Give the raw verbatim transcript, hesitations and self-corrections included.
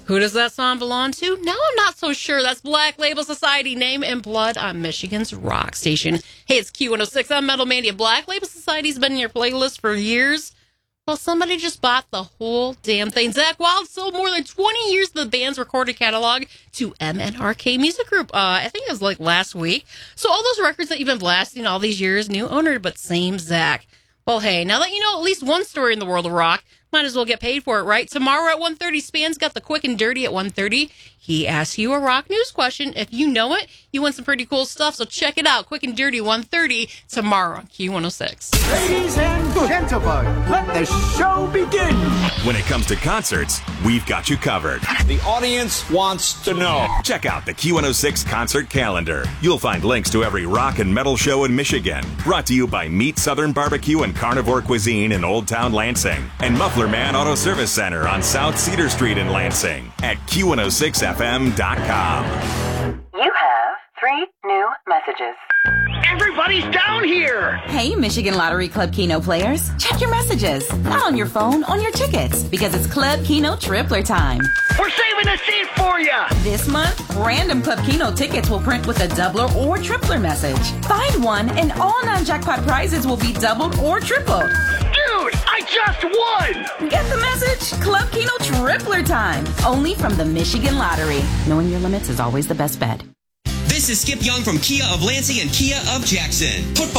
Who does that song belong to? Now I'm not so sure. That's Black Label Society, Name and Blood on Michigan's rock station. Hey, it's Q one oh six. I'm Metal Mania. Black Label Society's been in your playlist for years. Well, somebody just bought the whole damn thing. Zakk Wylde sold more than twenty years of the band's recorded catalog to M N R K Music Group. Uh, I think it was like last week. So all those records that you've been blasting all these years, new owner, but same Zakk. Well, hey, now that you know at least one story in the world of rock, might as well get paid for it, right? Tomorrow at one thirty, Span's got the Quick and Dirty at one thirty. He asks you a rock news question. If you know it, you win some pretty cool stuff, so check it out. Quick and Dirty, one thirty, tomorrow on Q one oh six. Ladies and gentlemen, let the show begin. When it comes to concerts, we've got you covered. The audience wants to know. Check out the Q one oh six concert calendar. You'll find links to every rock and metal show in Michigan. Brought to you by Meat Southern Barbecue and Carnivore Cuisine in Old Town Lansing. And Muffler Man Auto Service Center on South Cedar Street in Lansing at Q one oh six F M dot com. You have three new messages. Everybody's down here. Hey, Michigan Lottery Club Keno players. Check your messages. Not on your phone, on your tickets. Because it's Club Keno Tripler time. We're saving a seat for you. This month, random Club Keno tickets will print with a doubler or tripler message. Find one and all non-jackpot prizes will be doubled or tripled. Dude, I just won. Get the message? Club Keno Tripler time. Only from the Michigan Lottery. Knowing your limits is always the best bet. This is Skip Young from Kia of Lansing and Kia of Jackson. Football